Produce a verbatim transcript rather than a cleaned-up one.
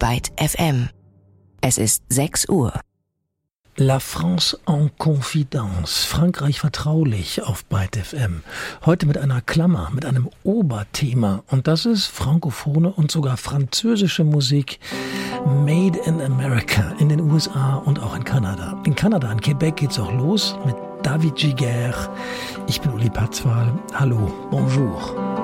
Byte F M. Es ist sechs Uhr. La France en Confidence, Frankreich vertraulich auf Byte F M. Heute mit einer Klammer, mit einem Oberthema. Und das ist frankophone und sogar französische Musik Made in America, in den U S A und auch in Kanada. In Kanada, in Quebec geht's auch los mit David Giguère. Ich bin Uli Patzwal. Hallo, bonjour.